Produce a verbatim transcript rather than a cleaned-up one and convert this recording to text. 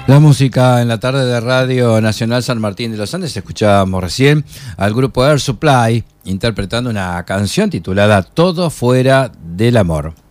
La música en la tarde de Radio Nacional San Martín de los Andes. Escuchábamos recién al grupo Air Supply interpretando una canción titulada Todo fuera del amor.